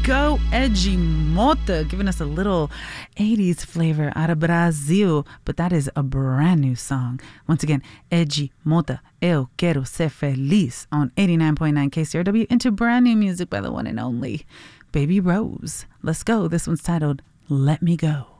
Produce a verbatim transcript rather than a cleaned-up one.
go, Edgy Mota, giving us a little eighties flavor out of Brazil, but that is a brand new song. Once again, Edgy Mota, Eu Quero Ser Feliz on eighty-nine point nine K C R W, into brand new music by the one and only Baby Rose. Let's go. This one's titled Let Me Go.